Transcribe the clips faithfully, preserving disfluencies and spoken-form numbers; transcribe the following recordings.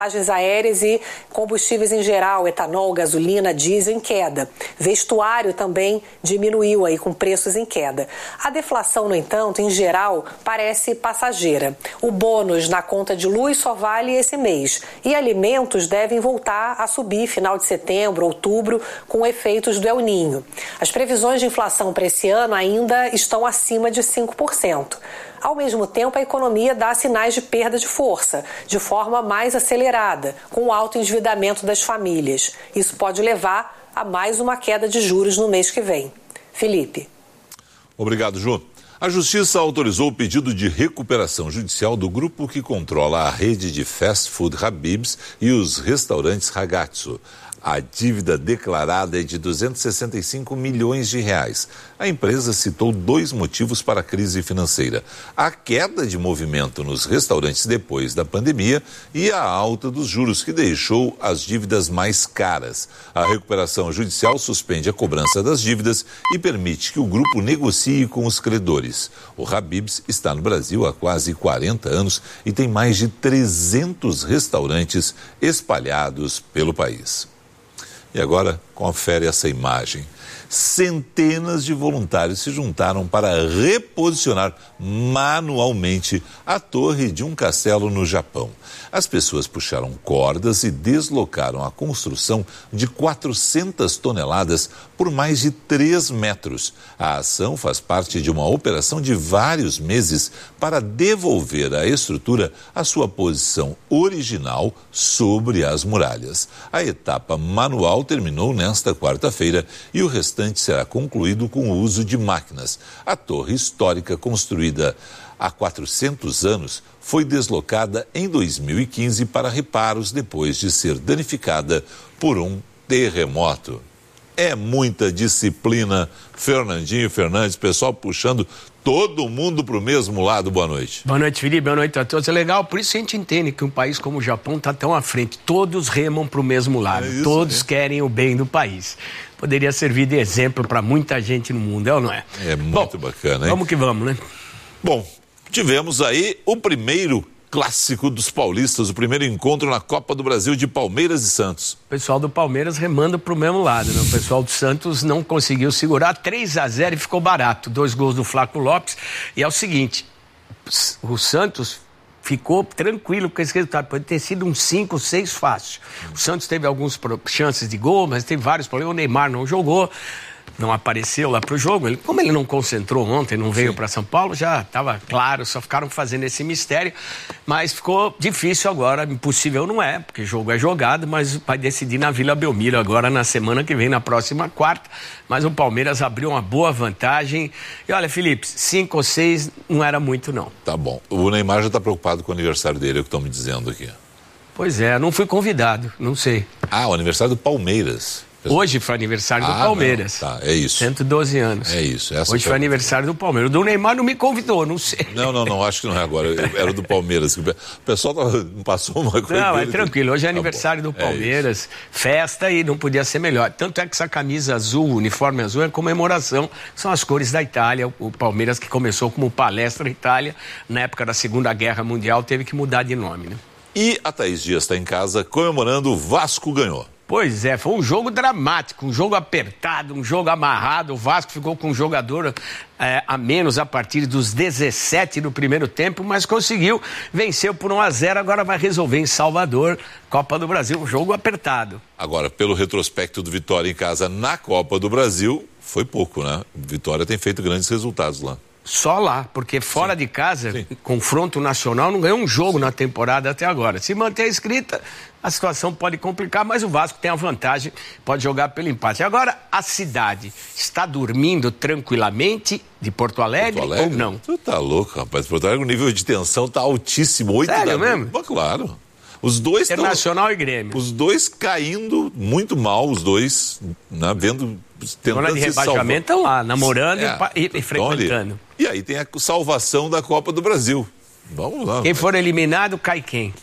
Passagens aéreas e combustíveis em geral, etanol, gasolina, diesel em queda. Vestuário também diminuiu aí com preços em queda. A deflação, no entanto, em geral, parece passageira. O bônus na conta de luz só vale esse mês. E alimentos devem voltar a subir final de setembro, outubro, com efeitos do El Niño. As previsões de inflação para esse ano ainda estão acima de cinco por cento. Ao mesmo tempo, a economia dá sinais de perda de força, de forma mais acelerada, com o alto endividamento das famílias. Isso pode levar a mais uma queda de juros no mês que vem. Felipe. Obrigado, Ju. A Justiça autorizou o pedido de recuperação judicial do grupo que controla a rede de fast food Habib's e os restaurantes Ragazzo. A dívida declarada é de duzentos e sessenta e cinco milhões de reais. A empresa citou dois motivos para a crise financeira: a queda de movimento nos restaurantes depois da pandemia e a alta dos juros, que deixou as dívidas mais caras. A recuperação judicial suspende a cobrança das dívidas e permite que o grupo negocie com os credores. O Habib's está no Brasil há quase quarenta anos e tem mais de trezentos restaurantes espalhados pelo país. E agora, confere essa imagem. Centenas de voluntários se juntaram para reposicionar manualmente a torre de um castelo no Japão. As pessoas puxaram cordas e deslocaram a construção de quatrocentas toneladas por mais de três metros. A ação faz parte de uma operação de vários meses para devolver à estrutura a sua posição original sobre as muralhas. A etapa manual terminou nesta quarta-feira e o restante será concluído com o uso de máquinas. A torre histórica, construída há quatrocentos anos, foi deslocada em dois mil e quinze para reparos depois de ser danificada por um terremoto. É muita disciplina, Fernandinho Fernandes, pessoal puxando todo mundo para o mesmo lado. Boa noite. Boa noite, Felipe. Boa noite a todos. É legal, por isso a gente entende que um país como o Japão está tão à frente. Todos remam para o mesmo lado, é isso, todos é. querem o bem do país. Poderia servir de exemplo para muita gente no mundo, é ou não é? É muito Bom, bacana, hein? Vamos que vamos, né? Bom, tivemos aí o primeiro clássico dos paulistas, o primeiro encontro na Copa do Brasil de Palmeiras e Santos. O pessoal do Palmeiras remando para o mesmo lado, né? O pessoal do Santos não conseguiu segurar, três a zero e ficou barato. Dois gols do Flaco Lopes. E é o seguinte, o Santos ficou tranquilo com esse resultado, pode ter sido um cinco, seis fácil. O Santos teve algumas chances de gol, mas teve vários problemas, o Neymar não jogou, não apareceu lá pro jogo. Ele, como ele não concentrou ontem, não veio para São Paulo, já estava claro, só ficaram fazendo esse mistério, mas ficou difícil agora, impossível não é, porque jogo é jogado, mas vai decidir na Vila Belmiro agora na semana que vem, na próxima quarta, mas o Palmeiras abriu uma boa vantagem. E olha, Felipe, cinco ou seis não era muito não. Tá bom, o Neymar já está preocupado com o aniversário dele, é o que estão me dizendo aqui. Pois é, não fui convidado, não sei. Ah, o aniversário do Palmeiras. Hoje foi aniversário do ah, Palmeiras. Não, tá, é isso. cento e doze anos. É isso. Essa Hoje foi aniversário do Palmeiras. O do Neymar não me convidou, não sei. Não, não, não, acho que não é agora. Era do Palmeiras. O pessoal não passou uma coisa. Não, dele, é tranquilo. Hoje é aniversário tá do Palmeiras, é festa, e não podia ser melhor. Tanto é que essa camisa azul, uniforme azul, é comemoração. São as cores da Itália. O Palmeiras, que começou como Palestra Itália, na época da Segunda Guerra Mundial, teve que mudar de nome, né? E a Thaís Dias está em casa comemorando, o Vasco ganhou. Pois é, foi um jogo dramático, um jogo apertado, um jogo amarrado. O Vasco ficou com um jogador é, a menos a partir dos dezessete do primeiro tempo, mas conseguiu, venceu por um a zero, agora vai resolver em Salvador, Copa do Brasil, um jogo apertado. Agora, pelo retrospecto do Vitória em casa na Copa do Brasil, foi pouco, né? Vitória tem feito grandes resultados lá. Só lá, porque fora Sim. de casa, Sim. confronto nacional, não ganhou um jogo Sim. na temporada até agora. Se manter a escrita, a situação pode complicar, mas o Vasco tem a vantagem, pode jogar pelo empate. Agora, a cidade está dormindo tranquilamente de Porto Alegre, Porto Alegre? ou não? Tu tá louco, rapaz. Porto Alegre, o nível de tensão tá altíssimo. oito Sério da... mesmo? Mas, claro. Os dois Internacional tão... e Grêmio. Os dois caindo muito mal, os dois, né, vendo... Zona de rebaixamento estão lá, namorando é, e, e frequentando. E aí tem a salvação da Copa do Brasil. Vamos lá. Quem for eliminado, cai quem?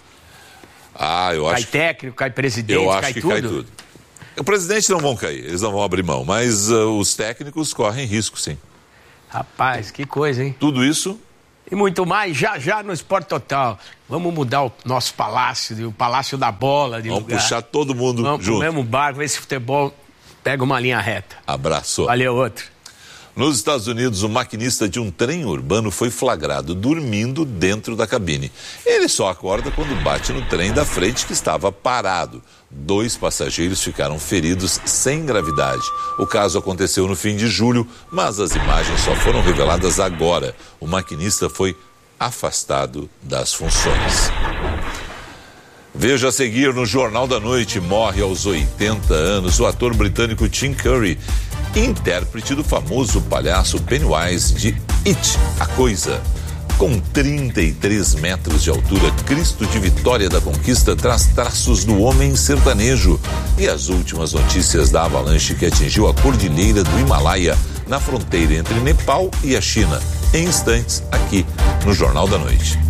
Ah, eu cai acho... Cai técnico, cai presidente, eu acho cai que tudo? cai tudo. O presidente não vão cair, eles não vão abrir mão, mas uh, os técnicos correm risco, sim. Rapaz, que coisa, hein? Tudo isso e muito mais já já no Esporte Total. Vamos mudar o nosso palácio, o Palácio da Bola. De Vamos lugar. puxar todo mundo Vamos junto. Vamos pro mesmo barco, ver se o futebol pega uma linha reta. Abraço. Valeu, outro. Nos Estados Unidos, o maquinista de um trem urbano foi flagrado dormindo dentro da cabine. Ele só acorda quando bate no trem da frente que estava parado. Dois passageiros ficaram feridos sem gravidade. O caso aconteceu no fim de julho, mas as imagens só foram reveladas agora. O maquinista foi afastado das funções. Veja a seguir no Jornal da Noite, morre aos oitenta anos o ator britânico Tim Curry, intérprete do famoso palhaço Pennywise de It, a Coisa. Com trinta e três metros de altura, Cristo de Vitória da Conquista traz traços do homem sertanejo. E as últimas notícias da avalanche que atingiu a cordilheira do Himalaia, na fronteira entre Nepal e a China. Em instantes, aqui no Jornal da Noite.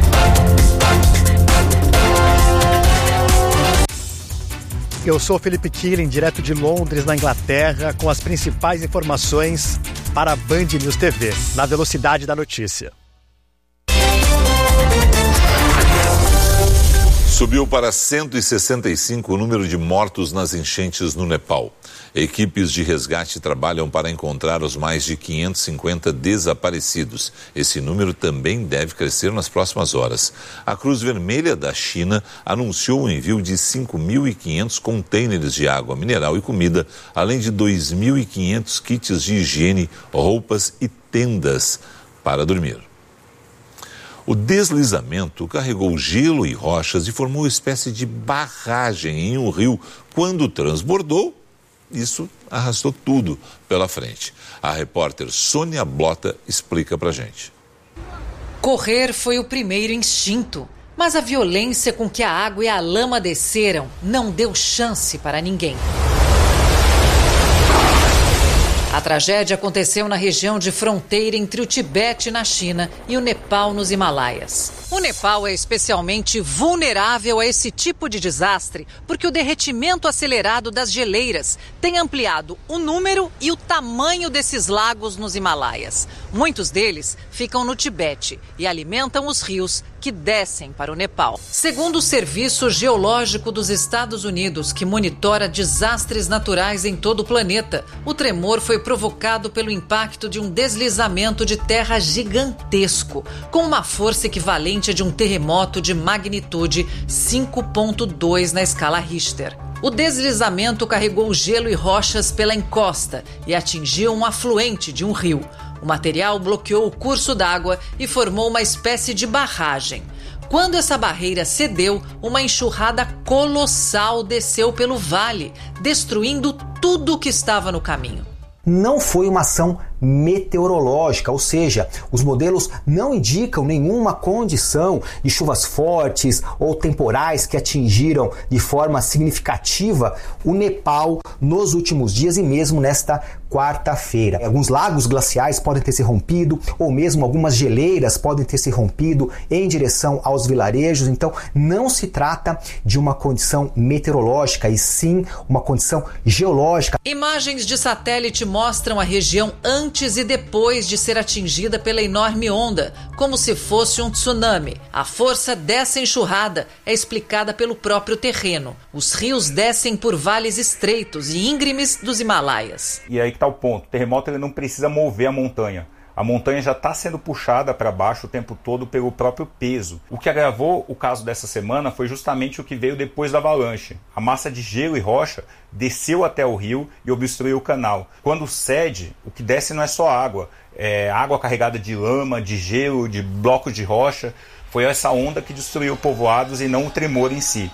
Eu sou Felipe Killing, direto de Londres, na Inglaterra, com as principais informações para a Band News T V, na velocidade da notícia. Subiu para cento e sessenta e cinco o número de mortos nas enchentes no Nepal. Equipes de resgate trabalham para encontrar os mais de quinhentos e cinquenta desaparecidos. Esse número também deve crescer nas próximas horas. A Cruz Vermelha da China anunciou o envio de cinco mil e quinhentos contêineres de água mineral e comida, além de dois mil e quinhentos kits de higiene, roupas e tendas para dormir. O deslizamento carregou gelo e rochas e formou uma espécie de barragem em um rio. Quando transbordou, isso arrastou tudo pela frente. A repórter Sônia Blota explica pra gente. Correr foi o primeiro instinto, mas a violência com que a água e a lama desceram não deu chance para ninguém. A tragédia aconteceu na região de fronteira entre o Tibete, na China, e o Nepal, nos Himalaias. O Nepal é especialmente vulnerável a esse tipo de desastre porque o derretimento acelerado das geleiras tem ampliado o número e o tamanho desses lagos nos Himalaias. Muitos deles ficam no Tibete e alimentam os rios que descem para o Nepal. Segundo o Serviço Geológico dos Estados Unidos, que monitora desastres naturais em todo o planeta, o tremor foi provocado pelo impacto de um deslizamento de terra gigantesco, com uma força equivalente de um terremoto de magnitude cinco ponto dois na escala Richter. O deslizamento carregou gelo e rochas pela encosta e atingiu um afluente de um rio. O material bloqueou o curso d'água e formou uma espécie de barragem. Quando essa barreira cedeu, uma enxurrada colossal desceu pelo vale, destruindo tudo o que estava no caminho. Não foi uma ação meteorológica, ou seja, os modelos não indicam nenhuma condição de chuvas fortes ou temporais que atingiram de forma significativa o Nepal nos últimos dias e mesmo nesta quarta-feira. Alguns lagos glaciais podem ter se rompido ou mesmo algumas geleiras podem ter se rompido em direção aos vilarejos, então não se trata de uma condição meteorológica e sim uma condição geológica. Imagens de satélite mostram a região antes e depois de ser atingida pela enorme onda, como se fosse um tsunami. A força dessa enxurrada é explicada pelo próprio terreno. Os rios descem por vales estreitos e íngremes dos Himalaias. E aí que está o ponto, o terremoto ele não precisa mover a montanha. A montanha já está sendo puxada para baixo o tempo todo pelo próprio peso. O que agravou o caso dessa semana foi justamente o que veio depois da avalanche. A massa de gelo e rocha desceu até o rio e obstruiu o canal. Quando cede, o que desce não é só água, é água carregada de lama, de gelo, de blocos de rocha. Foi essa onda que destruiu povoados e não o tremor em si.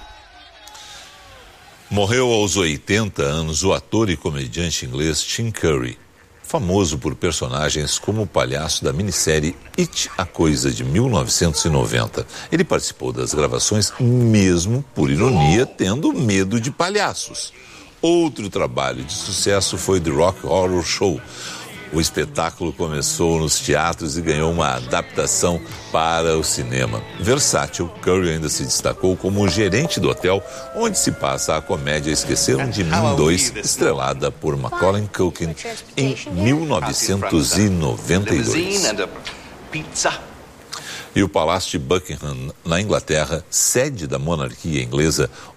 Morreu aos oitenta anos o ator e comediante inglês Tim Curry, famoso por personagens como o palhaço da minissérie It, a Coisa, de mil novecentos e noventa. Ele participou das gravações mesmo, por ironia, tendo medo de palhaços. Outro trabalho de sucesso foi The Rock Horror Show. O espetáculo começou nos teatros e ganhou uma adaptação para o cinema. Versátil, Curry ainda se destacou como gerente do hotel onde se passa a comédia Esqueceram de Mim dois, estrelada por Macaulay Culkin em mil novecentos e noventa e dois. E o Palácio de Buckingham, na Inglaterra, sede da monarquia inglesa,